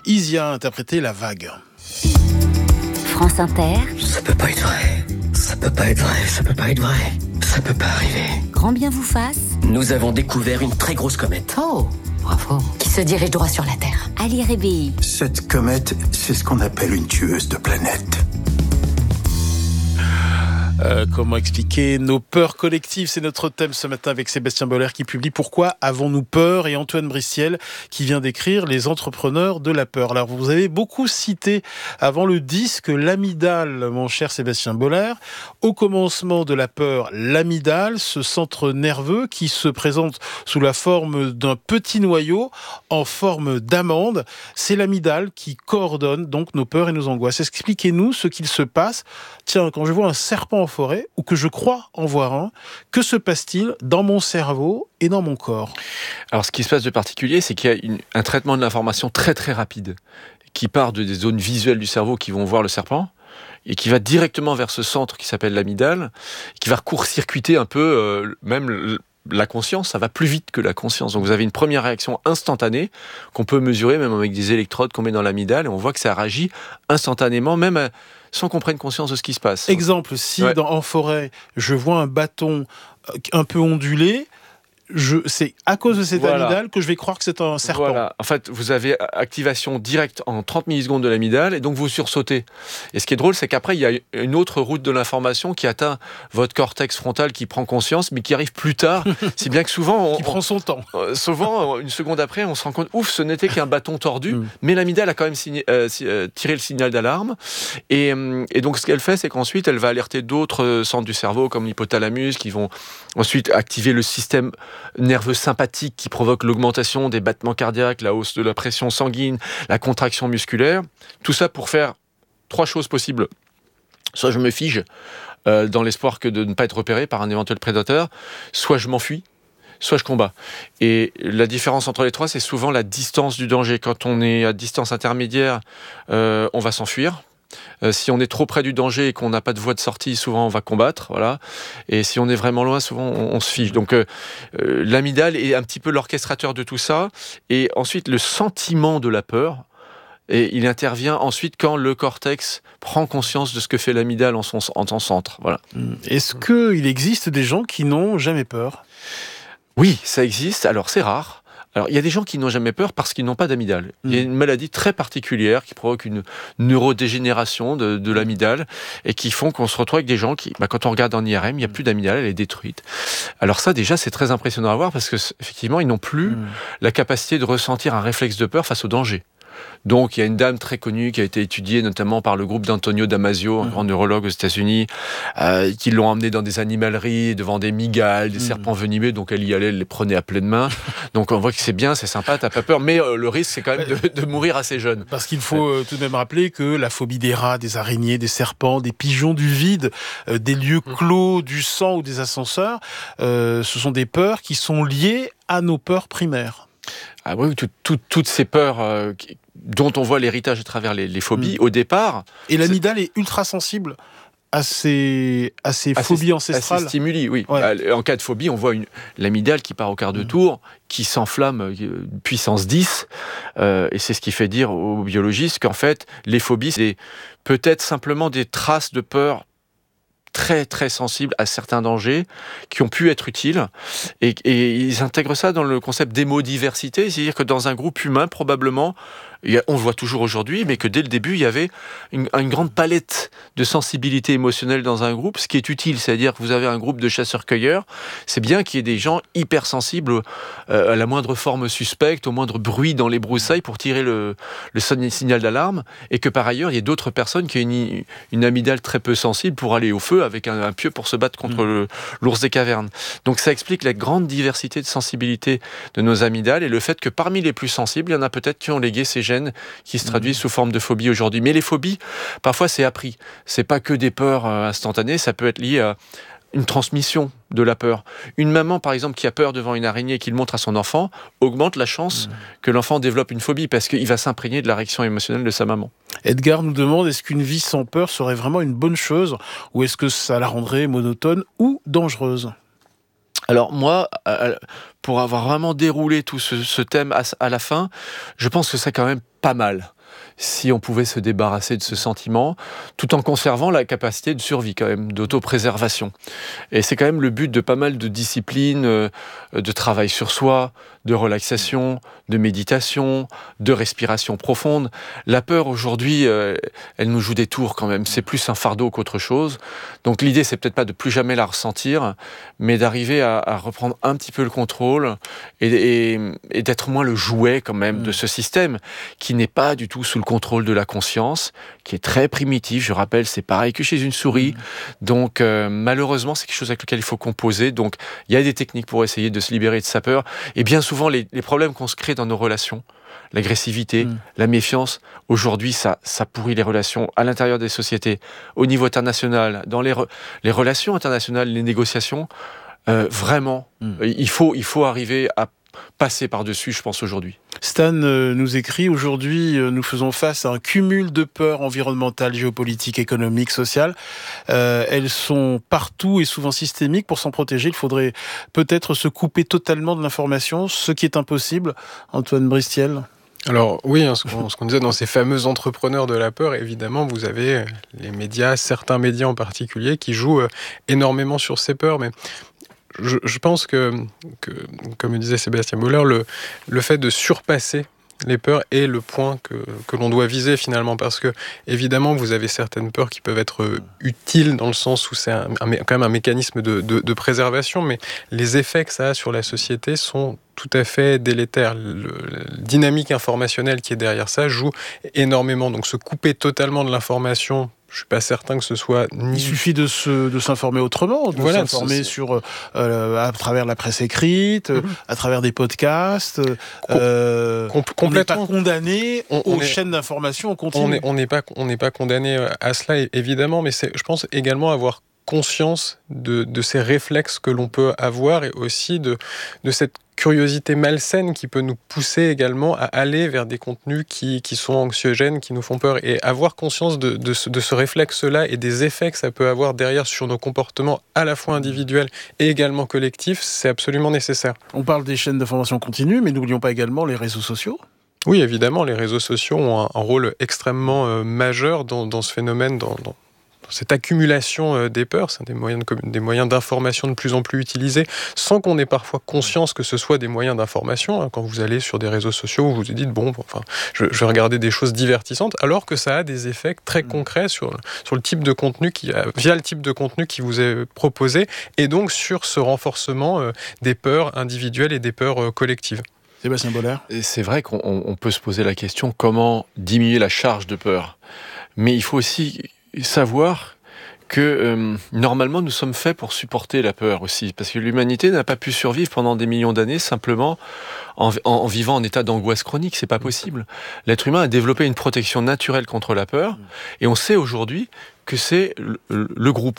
Isia a interprété La Vague. France Inter. Ça peut pas être vrai. Ça peut pas être vrai. Ça peut pas être vrai. Ça peut pas arriver. Grand bien vous fasse. Nous avons découvert une très grosse comète. Oh, bravo. Qui se dirige droit sur la Terre. Ali Rébéi. Cette comète, c'est ce qu'on appelle une tueuse de planètes. Comment expliquer nos peurs collectives? C'est notre thème ce matin avec Sébastien Boller qui publie Pourquoi avons-nous peur? Et Antoine Bristiel qui vient d'écrire Les entrepreneurs de la peur. Alors vous avez beaucoup cité avant le disque l'amygdale, mon cher Sébastien Boller. Au commencement de la peur, l'amygdale, ce centre nerveux qui se présente sous la forme d'un petit noyau en forme d'amande. C'est l'amygdale qui coordonne donc nos peurs et nos angoisses. Expliquez-nous ce qu'il se passe. Tiens, quand je vois un serpent en forêt, ou que je crois en voir un, que se passe-t-il dans mon cerveau et dans mon corps? Alors, ce qui se passe de particulier, c'est qu'il y a un traitement de l'information très très rapide qui part des zones visuelles du cerveau qui vont voir le serpent et qui va directement vers ce centre qui s'appelle l'amygdale, qui va court-circuiter un peu la conscience. Ça va plus vite que la conscience. Donc vous avez une première réaction instantanée qu'on peut mesurer même avec des électrodes qu'on met dans l'amygdale et on voit que ça réagit instantanément, même sans qu'on prenne conscience de ce qui se passe. Exemple, si en forêt, je vois un bâton un peu ondulé, c'est à cause de cette amygdale que je vais croire que c'est un serpent. Voilà. En fait, vous avez activation directe en 30 millisecondes de l'amygdale et donc vous sursautez. Et ce qui est drôle, c'est qu'après, il y a une autre route de l'information qui atteint votre cortex frontal qui prend conscience, mais qui arrive plus tard. Si bien que souvent... qui prend son temps. Souvent, une seconde après, on se rend compte, ce n'était qu'un bâton tordu, mais l'amygdale a quand même tiré le signal d'alarme. Et donc, ce qu'elle fait, c'est qu'ensuite, elle va alerter d'autres centres du cerveau, comme l'hypothalamus, qui vont ensuite activer le système nerveux sympathique qui provoque l'augmentation des battements cardiaques, la hausse de la pression sanguine, la contraction musculaire. Tout ça pour faire 3 choses possibles. Soit je me fige dans l'espoir de ne pas être repéré par un éventuel prédateur, soit je m'enfuis, soit je combats. Et la différence entre les 3, c'est souvent la distance du danger. Quand on est à distance intermédiaire, on va s'enfuir. Si on est trop près du danger et qu'on n'a pas de voie de sortie, souvent on va combattre, voilà. Et si on est vraiment loin, souvent on se fige. Donc l'amygdale est un petit peu l'orchestrateur de tout ça. Et ensuite, le sentiment de la peur, et il intervient ensuite quand le cortex prend conscience de ce que fait l'amygdale en son centre. Voilà. Est-ce qu'il existe des gens qui n'ont jamais peur? Oui, ça existe. Alors c'est rare. Alors, il y a des gens qui n'ont jamais peur parce qu'ils n'ont pas d'amygdale. Il y a une maladie très particulière qui provoque une neurodégénération de l'amygdale et qui font qu'on se retrouve avec des gens qui, quand on regarde en IRM, il n'y a plus d'amygdale, elle est détruite. Alors ça, déjà, c'est très impressionnant à voir parce que, effectivement, ils n'ont plus la capacité de ressentir un réflexe de peur face au danger. Donc, il y a une dame très connue qui a été étudiée notamment par le groupe d'Antonio Damasio, un grand neurologue aux États-Unis, qui l'ont emmenée dans des animaleries, devant des mygales, des serpents venimeux. Donc, elle y allait, elle les prenait à pleine main. Donc, on voit que c'est bien, c'est sympa, t'as pas peur. Mais le risque, c'est quand même de mourir assez jeune. Parce qu'il faut tout de même rappeler que la phobie des rats, des araignées, des serpents, des pigeons du vide, des lieux clos, du sang ou des ascenseurs, ce sont des peurs qui sont liées à nos peurs primaires. Ah oui, toutes ces peurs dont on voit l'héritage à travers les phobies, au départ... Et l'amygdale est ultra sensible à ces phobies ancestrales. À ces stimuli, oui. Ouais. En cas de phobie, on voit l'amygdale qui part au quart de tour, qui s'enflamme puissance 10, et c'est ce qui fait dire aux biologistes qu'en fait, les phobies, c'est peut-être simplement des traces de peur très très sensibles à certains dangers qui ont pu être utiles et ils intègrent ça dans le concept d'émodiversité, c'est-à-dire que dans un groupe humain probablement on le voit toujours aujourd'hui, mais que dès le début, il y avait une grande palette de sensibilité émotionnelle dans un groupe, ce qui est utile, c'est-à-dire que vous avez un groupe de chasseurs-cueilleurs, c'est bien qu'il y ait des gens hypersensibles à la moindre forme suspecte, au moindre bruit dans les broussailles pour tirer le signal d'alarme, et que par ailleurs, il y ait d'autres personnes qui ont une amygdale très peu sensible pour aller au feu avec un pieu pour se battre contre l'ours des cavernes. Donc ça explique la grande diversité de sensibilité de nos amygdales et le fait que parmi les plus sensibles, il y en a peut-être qui ont légué ces gènes qui se traduisent sous forme de phobie aujourd'hui. Mais les phobies, parfois c'est appris. C'est pas que des peurs instantanées, ça peut être lié à une transmission de la peur. Une maman, par exemple, qui a peur devant une araignée et qui le montre à son enfant, augmente la chance que l'enfant développe une phobie parce qu'il va s'imprégner de la réaction émotionnelle de sa maman. Edgar nous demande, est-ce qu'une vie sans peur serait vraiment une bonne chose ou est-ce que ça la rendrait monotone ou dangereuse ? Alors moi, pour avoir vraiment déroulé tout ce thème à la fin, je pense que c'est quand même pas mal si on pouvait se débarrasser de ce sentiment, tout en conservant la capacité de survie quand même, d'autopréservation. Et c'est quand même le but de pas mal de disciplines, de travail sur soi, de relaxation, de méditation, de respiration profonde. La peur aujourd'hui, elle nous joue des tours quand même. C'est plus un fardeau qu'autre chose. Donc l'idée, c'est peut-être pas de plus jamais la ressentir, mais d'arriver à reprendre un petit peu le contrôle et d'être moins le jouet quand même de ce système qui n'est pas du tout sous le contrôle de la conscience, qui est très primitif. Je rappelle, c'est pareil que chez une souris. Donc malheureusement, c'est quelque chose avec lequel il faut composer. Donc il y a des techniques pour essayer de se libérer de sa peur. Et bien souvent, les problèmes qu'on se crée dans nos relations, l'agressivité, la méfiance, aujourd'hui, ça pourrit les relations à l'intérieur des sociétés, au niveau international, dans les relations internationales, les négociations. Vraiment, il faut arriver à passer par-dessus, je pense, aujourd'hui. Stan nous écrit, aujourd'hui, nous faisons face à un cumul de peurs environnementales, géopolitiques, économiques, sociales. Elles sont partout et souvent systémiques. Pour s'en protéger, il faudrait peut-être se couper totalement de l'information, ce qui est impossible. Antoine Bristiel. Alors oui, ce qu'on disait dans ces fameux entrepreneurs de la peur, évidemment, vous avez les médias, certains médias en particulier, qui jouent énormément sur ces peurs, mais je pense que, comme le disait Sébastien Boller, le fait de surpasser les peurs est le point que l'on doit viser finalement, parce que évidemment vous avez certaines peurs qui peuvent être utiles dans le sens où c'est quand même un mécanisme de préservation, mais les effets que ça a sur la société sont tout à fait délétères. La dynamique informationnelle qui est derrière ça joue énormément, donc se couper totalement de l'information, je ne suis pas certain que ce soit... Il suffit de s'informer autrement, s'informer à travers la presse écrite, à travers des podcasts. On n'est pas condamné aux chaînes d'information en continu. On n'est pas condamné à cela, évidemment, mais je pense également avoir conscience de ces réflexes que l'on peut avoir et aussi de cette curiosité malsaine qui peut nous pousser également à aller vers des contenus qui sont anxiogènes, qui nous font peur. Et avoir conscience de ce réflexe-là et des effets que ça peut avoir derrière sur nos comportements à la fois individuels et également collectifs, c'est absolument nécessaire. On parle des chaînes d'information continue, mais n'oublions pas également les réseaux sociaux. Oui, évidemment, les réseaux sociaux ont un rôle extrêmement majeur dans ce phénomène, dans cette accumulation des peurs. C'est des moyens d'information de plus en plus utilisés, sans qu'on ait parfois conscience que ce soit des moyens d'information. Quand vous allez sur des réseaux sociaux, vous vous dites, je vais regarder des choses divertissantes, alors que ça a des effets très concrets sur le type de contenu via le type de contenu qui vous est proposé, et donc sur ce renforcement des peurs individuelles et des peurs collectives. Sébastien Boller. C'est vrai qu'on peut se poser la question, comment diminuer la charge de peur ? Mais il faut aussi savoir que normalement nous sommes faits pour supporter la peur aussi, parce que l'humanité n'a pas pu survivre pendant des millions d'années simplement en vivant en état d'angoisse chronique. C'est pas possible. L'être humain a développé une protection naturelle contre la peur, et on sait aujourd'hui que c'est le groupe.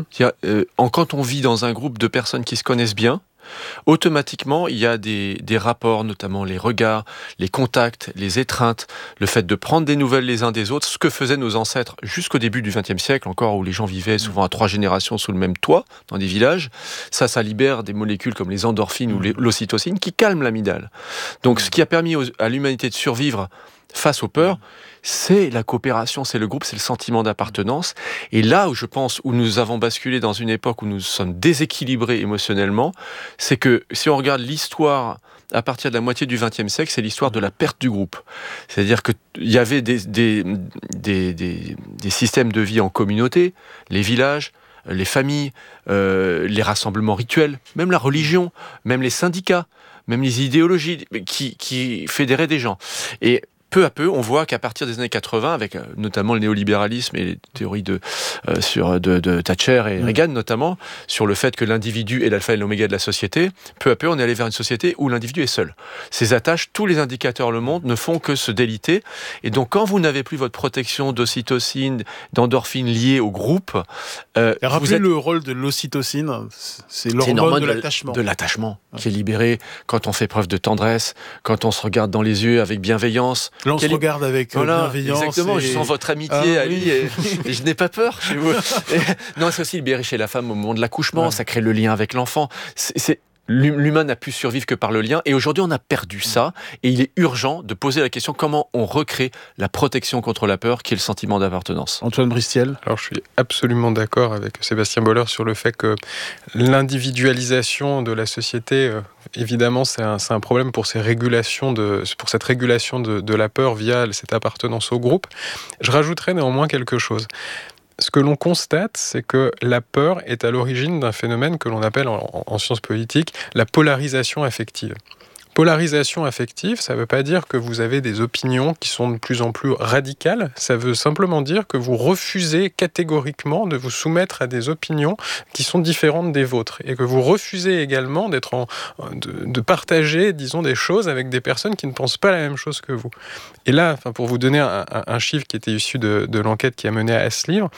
Quand on vit dans un groupe de personnes qui se connaissent bien, automatiquement, il y a des rapports, notamment les regards, les contacts, les étreintes, le fait de prendre des nouvelles les uns des autres, ce que faisaient nos ancêtres jusqu'au début du XXe siècle, encore où les gens vivaient souvent à 3 générations sous le même toit, dans des villages. Ça libère des molécules comme les endorphines ou l'ocytocine qui calment l'amygdale. Donc, ce qui a permis à l'humanité de survivre face aux peurs, c'est la coopération, c'est le groupe, c'est le sentiment d'appartenance. Et là où je pense, où nous avons basculé dans une époque où nous sommes déséquilibrés émotionnellement, c'est que si on regarde l'histoire à partir de la moitié du XXe siècle, c'est l'histoire de la perte du groupe. C'est-à-dire qu'il y avait des systèmes de vie en communauté, les villages, les familles, les rassemblements rituels, même la religion, même les syndicats, même les idéologies qui fédéraient des gens. Et peu à peu, on voit qu'à partir des années 80, avec notamment le néolibéralisme et les théories de Thatcher et Reagan notamment, sur le fait que l'individu est l'alpha et l'oméga de la société, peu à peu, on est allé vers une société où l'individu est seul. Ses attaches, tous les indicateurs le montrent, ne font que se déliter. Et donc, quand vous n'avez plus votre protection d'ocytocine, d'endorphine liée au groupe... rappelez le rôle de l'ocytocine, c'est l'hormone de l'attachement. Qui est libérée quand on fait preuve de tendresse, quand on se regarde dans les yeux avec bienveillance, Là, on se regarde avec bienveillance. Exactement, je sens votre amitié, Ali, et je n'ai pas peur chez vous. Non, c'est aussi libérer chez la femme au moment de l'accouchement, ça crée le lien avec l'enfant. L'humain n'a pu survivre que par le lien, et aujourd'hui on a perdu ça, et il est urgent de poser la question comment on recrée la protection contre la peur, qui est le sentiment d'appartenance. Antoine Bristiel. Alors je suis absolument d'accord avec Sébastien Boller sur le fait que l'individualisation de la société, évidemment c'est un problème pour cette régulation de la peur via cette appartenance au groupe. Je rajouterais néanmoins quelque chose. Ce que l'on constate, c'est que la peur est à l'origine d'un phénomène que l'on appelle en sciences politiques la polarisation affective. Polarisation affective, ça ne veut pas dire que vous avez des opinions qui sont de plus en plus radicales, ça veut simplement dire que vous refusez catégoriquement de vous soumettre à des opinions qui sont différentes des vôtres, et que vous refusez également de partager, disons, des choses avec des personnes qui ne pensent pas la même chose que vous. Et là, pour vous donner un chiffre qui était issu de l'enquête qui a mené à ce livre,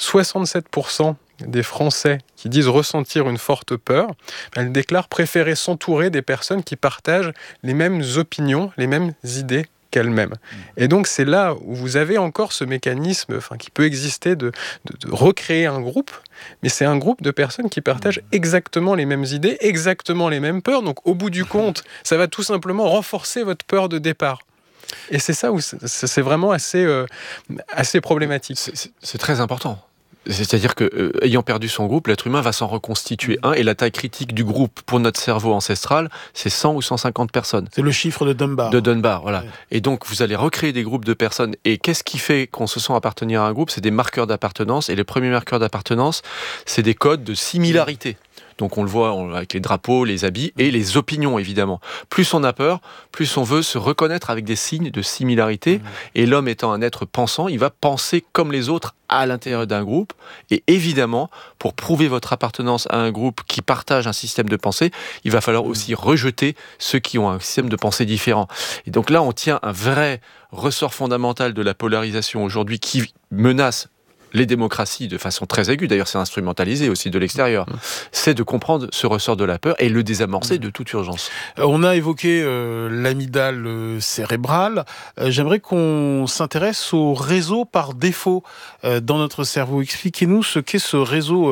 67% des Français qui disent ressentir une forte peur, elles déclarent préférer s'entourer des personnes qui partagent les mêmes opinions, les mêmes idées qu'elles-mêmes. Et donc c'est là où vous avez encore ce mécanisme qui peut exister de recréer un groupe, mais c'est un groupe de personnes qui partagent exactement les mêmes idées, exactement les mêmes peurs, donc au bout du compte, ça va tout simplement renforcer votre peur de départ. Et c'est ça où c'est vraiment assez problématique. C'est très important. C'est-à-dire que, ayant perdu son groupe, l'être humain va s'en reconstituer un, et la taille critique du groupe pour notre cerveau ancestral, c'est 100 ou 150 personnes. C'est le chiffre de Dunbar. Voilà. Ouais. Et donc, vous allez recréer des groupes de personnes. Et qu'est-ce qui fait qu'on se sent appartenir à un groupe ? C'est des marqueurs d'appartenance. Et les premiers marqueurs d'appartenance, c'est des codes de similarité. Donc on le voit avec les drapeaux, les habits et les opinions, évidemment. Plus on a peur, plus on veut se reconnaître avec des signes de similarité. Et l'homme étant un être pensant, il va penser comme les autres à l'intérieur d'un groupe. Et évidemment, pour prouver votre appartenance à un groupe qui partage un système de pensée, il va falloir aussi rejeter ceux qui ont un système de pensée différent. Et donc là, on tient un vrai ressort fondamental de la polarisation aujourd'hui qui menace les démocraties de façon très aiguë, d'ailleurs c'est instrumentalisé aussi de l'extérieur, c'est de comprendre ce ressort de la peur et le désamorcer de toute urgence. On a évoqué l'amygdale cérébrale. J'aimerais qu'on s'intéresse au réseau par défaut dans notre cerveau. Expliquez-nous ce qu'est ce réseau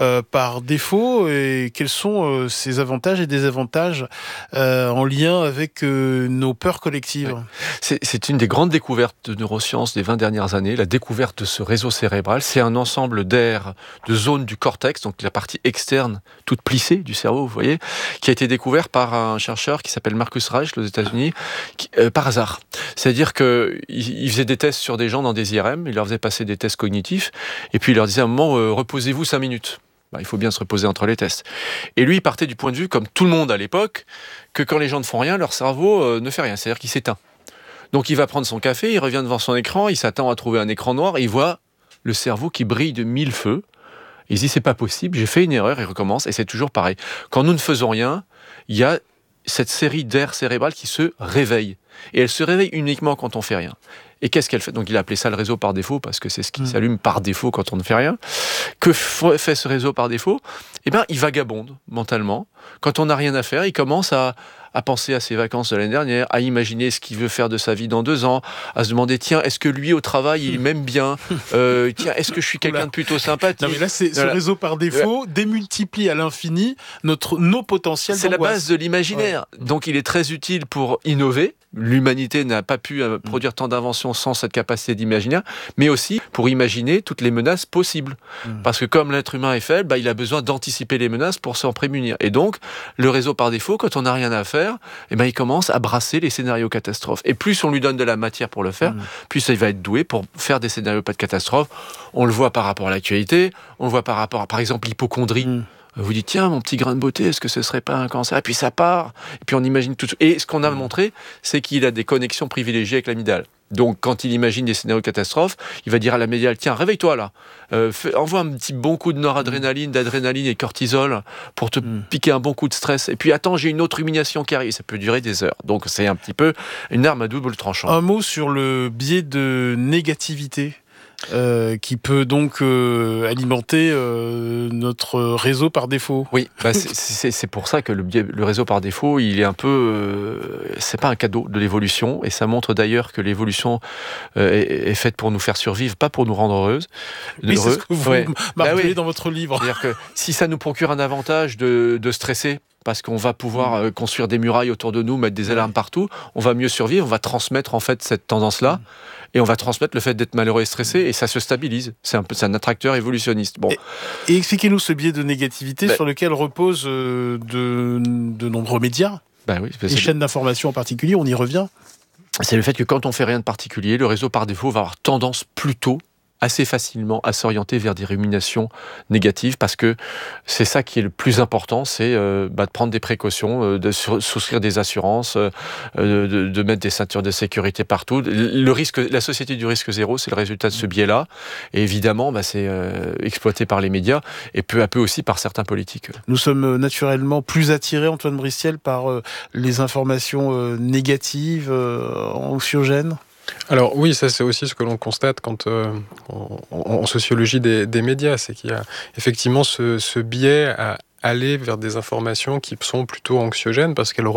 par défaut et quels sont ses avantages et désavantages en lien avec nos peurs collectives. C'est une des grandes découvertes de neurosciences des 20 dernières années, la découverte de ce réseau cérébral. C'est un ensemble d'aires, de zones du cortex, donc la partie externe, toute plissée du cerveau, vous voyez, qui a été découvert par un chercheur qui s'appelle Marcus Reich aux États-Unis, par hasard. C'est-à-dire qu'il faisait des tests sur des gens dans des IRM, il leur faisait passer des tests cognitifs, et puis il leur disait à un moment, reposez-vous 5 minutes. Il faut bien se reposer entre les tests. Et lui, il partait du point de vue, comme tout le monde à l'époque, que quand les gens ne font rien, leur cerveau ne fait rien, c'est-à-dire qu'il s'éteint. Donc il va prendre son café, il revient devant son écran, il s'attend à trouver un écran noir, et il voit le cerveau qui brille de 1000 feux. Il se dit, c'est pas possible, j'ai fait une erreur, il recommence, et c'est toujours pareil. Quand nous ne faisons rien, il y a cette série d'aires cérébrales qui se réveillent. Et elle se réveille uniquement quand on fait rien. Et qu'est-ce qu'elle fait ? Donc il a appelé ça le réseau par défaut, parce que c'est ce qui s'allume par défaut quand on ne fait rien. Que fait ce réseau par défaut ? Il vagabonde mentalement. Quand on n'a rien à faire, il commence à penser à ses vacances de l'année dernière, à imaginer ce qu'il veut faire de sa vie dans 2 ans, à se demander, tiens, est-ce que lui au travail, il m'aime bien ? Tiens, est-ce que je suis quelqu'un de plutôt sympathique ? Non mais là, ce réseau par défaut démultiplie à l'infini nos potentiels d'angoisse. C'est la base de l'imaginaire. Ouais. Donc il est très utile pour innover. L'humanité n'a pas pu produire tant d'inventions sans cette capacité d'imaginaire, mais aussi pour imaginer toutes les menaces possibles. Parce que comme l'être humain est faible, il a besoin d'anticiper les menaces pour s'en prémunir. Et donc, le réseau par défaut, quand on n'a rien à faire, il commence à brasser les scénarios catastrophes. Et plus on lui donne de la matière pour le faire, plus il va être doué pour faire des scénarios pas de catastrophe. On le voit par rapport à l'actualité, on le voit par rapport à, par exemple, l'hypocondrie. Vous dites, tiens, mon petit grain de beauté, est-ce que ce serait pas un cancer ? Et puis ça part, et puis on imagine tout. Et ce qu'on a montré, c'est qu'il a des connexions privilégiées avec l'amygdale. Donc, quand il imagine des scénarios catastrophes, il va dire à l'amygdale, tiens, réveille-toi là, envoie un petit bon coup de noradrénaline, d'adrénaline et cortisol pour te piquer un bon coup de stress. Et puis, attends, j'ai une autre humiliation qui arrive. Ça peut durer des heures. Donc, c'est un petit peu une arme à double tranchant. Un mot sur le biais de négativité. qui peut donc alimenter notre réseau par défaut. Oui, c'est pour ça que le réseau par défaut, il est un peu... c'est pas un cadeau de l'évolution, et ça montre d'ailleurs que l'évolution est faite pour nous faire survivre, pas pour nous rendre heureux. Oui, c'est ce que vous martelez dans votre livre. C'est-à-dire que si ça nous procure un avantage de stresser, parce qu'on va pouvoir construire des murailles autour de nous, mettre des alarmes partout, on va mieux survivre, on va transmettre en fait cette tendance-là, et on va transmettre le fait d'être malheureux et stressé, et ça se stabilise. C'est un attracteur évolutionniste. Bon. Et expliquez-nous ce biais de négativité sur lequel reposent de nombreux médias, les chaînes d'information en particulier, on y revient. C'est le fait que quand on fait rien de particulier, le réseau par défaut va avoir tendance plutôt assez facilement à s'orienter vers des ruminations négatives, parce que c'est ça qui est le plus important, c'est de prendre des précautions, de souscrire des assurances, de mettre des ceintures de sécurité partout. La société du risque zéro, c'est le résultat de ce biais-là, et évidemment c'est exploité par les médias, et peu à peu aussi par certains politiques. Nous sommes naturellement plus attirés, Antoine Bristiel, par les informations négatives, anxiogènes. Alors oui, ça c'est aussi ce que l'on constate quand en sociologie des médias, c'est qu'il y a effectivement ce biais à aller vers des informations qui sont plutôt anxiogènes parce qu'elles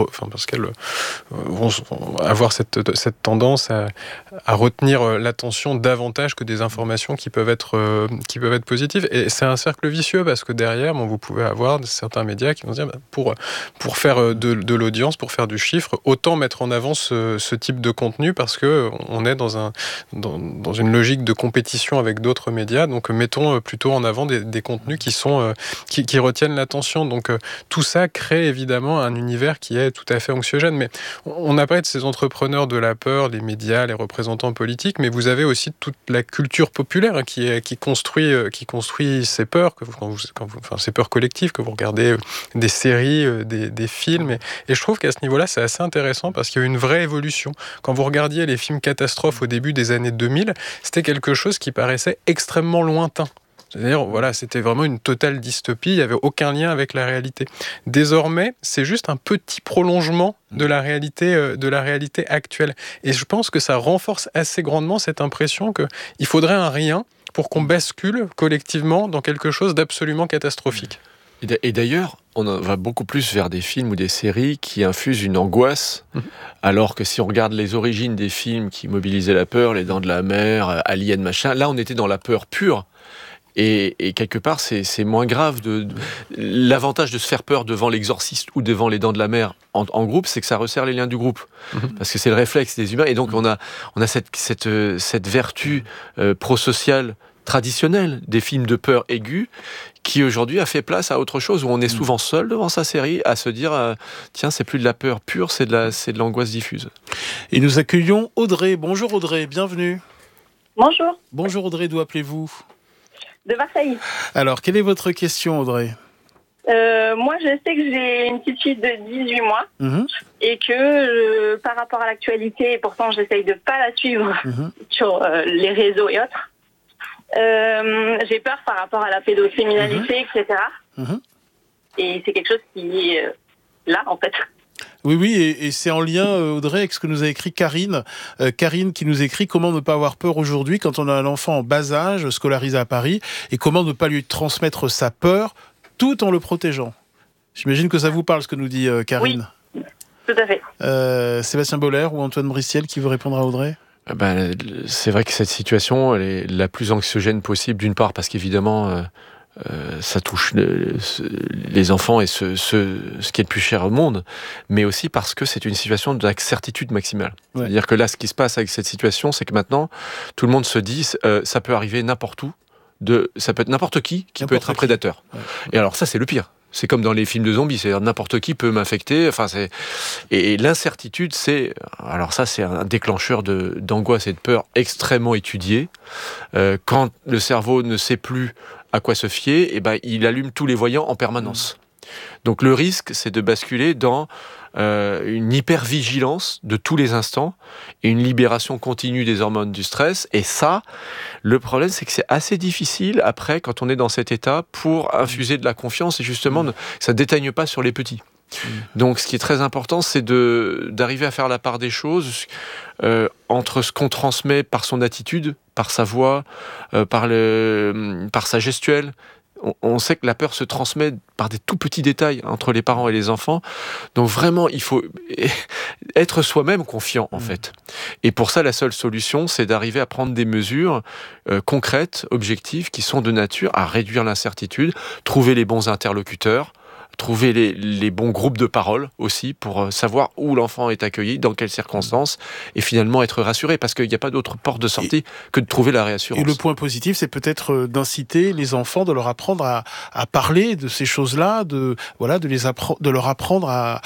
vont avoir cette tendance à retenir l'attention davantage que des informations qui peuvent être positives. Et c'est un cercle vicieux parce que derrière, vous pouvez avoir certains médias qui vont dire pour faire de l'audience, pour faire du chiffre, autant mettre en avant ce type de contenu parce que on est dans une logique de compétition avec d'autres médias. Donc mettons plutôt en avant des contenus qui retiennent l'attention. Donc tout ça crée évidemment un univers qui est tout à fait anxiogène. Mais on a parlé de ces entrepreneurs de la peur, les médias, les représentants politiques, mais vous avez aussi toute la culture populaire qui construit ces peurs, ces peurs collectives, que vous regardez des séries, des films. Et je trouve qu'à ce niveau-là, c'est assez intéressant parce qu'il y a une vraie évolution. Quand vous regardiez les films catastrophes au début des années 2000, c'était quelque chose qui paraissait extrêmement lointain. C'est-à-dire, c'était vraiment une totale dystopie, il n'y avait aucun lien avec la réalité. Désormais, c'est juste un petit prolongement de la réalité actuelle. Et je pense que ça renforce assez grandement cette impression qu'il faudrait un rien pour qu'on bascule collectivement dans quelque chose d'absolument catastrophique. Et d'ailleurs, on va beaucoup plus vers des films ou des séries qui infusent une angoisse, alors que si on regarde les origines des films qui mobilisaient la peur, Les Dents de la Mer, Alien, machin, là on était dans la peur pure. Et quelque part, c'est moins grave. L'avantage de se faire peur devant l'Exorciste ou devant Les Dents de la Mer en groupe, c'est que ça resserre les liens du groupe. Parce que c'est le réflexe des humains. Et donc, on a cette vertu prosociale traditionnelle des films de peur aiguë qui, aujourd'hui, a fait place à autre chose, où on est souvent seul devant sa série à se dire tiens, c'est plus de la peur pure, c'est de l'angoisse diffuse. Et nous accueillons Audrey. Bonjour Audrey, bienvenue. Bonjour. Bonjour Audrey, d'où appelez-vous ? De Marseille. Alors, quelle est votre question, Audrey ? Moi, je sais que j'ai une petite fille de 18 mois et que par rapport à l'actualité, et pourtant j'essaye de ne pas la suivre sur les réseaux et autres, j'ai peur par rapport à la pédocriminalité, etc. Et c'est quelque chose qui est là, en fait. Oui, et c'est en lien, Audrey, avec ce que nous a écrit Karine. Karine qui nous écrit comment ne pas avoir peur aujourd'hui quand on a un enfant en bas âge, scolarisé à Paris, et comment ne pas lui transmettre sa peur tout en le protégeant. J'imagine que ça vous parle, ce que nous dit Karine. Oui, tout à fait. Sébastien Boller ou Antoine Bristiel qui veut répondre à Audrey ? C'est vrai que cette situation, elle est la plus anxiogène possible, d'une part, parce qu'évidemment... ça touche les enfants et ce qui est le plus cher au monde, mais aussi parce que c'est une situation d'incertitude maximale. Ouais. C'est-à-dire que là, ce qui se passe avec cette situation, c'est que maintenant, tout le monde se dit ça peut arriver n'importe où, ça peut être n'importe qui peut être un prédateur. Ouais. Et alors ça, c'est le pire. C'est comme dans les films de zombies, c'est-à-dire n'importe qui peut m'infecter. Et l'incertitude, c'est un déclencheur d'angoisse et de peur extrêmement étudié. Quand le cerveau ne sait plus à quoi se fier, il allume tous les voyants en permanence. Donc le risque, c'est de basculer dans une hypervigilance de tous les instants et une libération continue des hormones du stress. Et ça, le problème, c'est que c'est assez difficile après, quand on est dans cet état, pour infuser de la confiance et justement, ça ne déteigne pas sur les petits. Donc ce qui est très important, c'est d'arriver à faire la part des choses entre ce qu'on transmet par son attitude, par sa voix, par sa gestuelle. On sait que la peur se transmet par des tout petits détails entre les parents et les enfants. Donc vraiment, il faut être soi-même confiant, en fait. Et pour ça, la seule solution, c'est d'arriver à prendre des mesures concrètes, objectives, qui sont de nature à réduire l'incertitude, trouver les bons interlocuteurs, trouver les bons groupes de parole aussi pour savoir où l'enfant est accueilli, dans quelles circonstances, et finalement être rassuré, parce qu'il n'y a pas d'autre porte de sortie que de trouver la réassurance. Et le point positif, c'est peut-être d'inciter les enfants, de leur apprendre à parler de ces choses-là, de leur apprendre à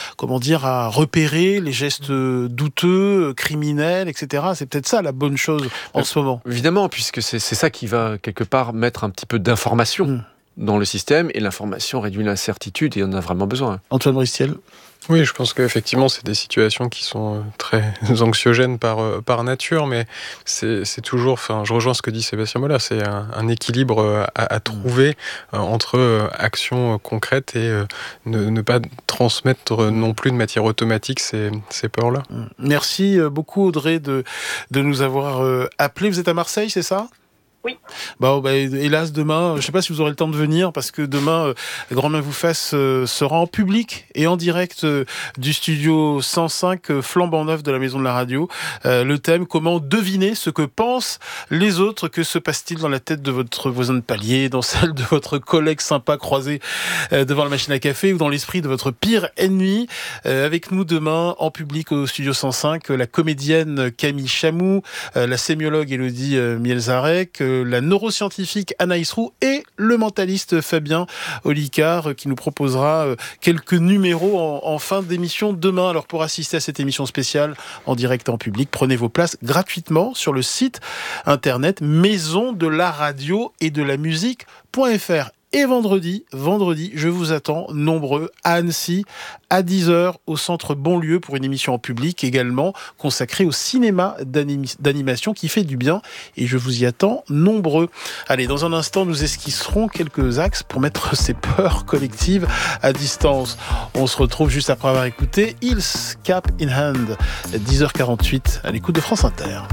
repérer les gestes douteux, criminels, etc. C'est peut-être ça la bonne chose en ce moment. Évidemment, puisque c'est ça qui va quelque part mettre un petit peu d'information dans le système, et l'information réduit l'incertitude, et on en a vraiment besoin. Antoine Bristiel. Oui, je pense qu'effectivement, c'est des situations qui sont très anxiogènes par nature, mais c'est toujours, je rejoins ce que dit Sébastien Bollard, c'est un équilibre à trouver entre actions concrètes et ne pas transmettre non plus de matière automatique ces peurs-là. Merci beaucoup Audrey de nous avoir appelés. Vous êtes à Marseille, c'est ça ? Oui. Hélas, demain, je ne sais pas si vous aurez le temps de venir, parce que demain, Grand Bien vous fasse sera en public et en direct du studio 105, flambant neuf de la Maison de la Radio. Le thème, comment deviner ce que pensent les autres, que se passe-t-il dans la tête de votre voisin de palier, dans celle de votre collègue sympa croisé devant la machine à café, ou dans l'esprit de votre pire ennemi. Avec nous demain, en public au studio 105, la comédienne Camille Chamou, la sémiologue Élodie Mielzarek, la neuroscientifique Anaïs Roux et le mentaliste Fabien Olicard qui nous proposera quelques numéros en fin d'émission demain. Alors pour assister à cette émission spéciale en direct en public, prenez vos places gratuitement sur le site internet maison de la radio et de la musique.fr. Et vendredi, je vous attends nombreux à Annecy, à 10h, au Centre Bonlieu, pour une émission en public également consacrée au cinéma d'animation qui fait du bien. Et je vous y attends nombreux. Allez, dans un instant, nous esquisserons quelques axes pour mettre ces peurs collectives à distance. On se retrouve juste après avoir écouté Hills Cap in Hand, 10h48, à l'écoute de France Inter.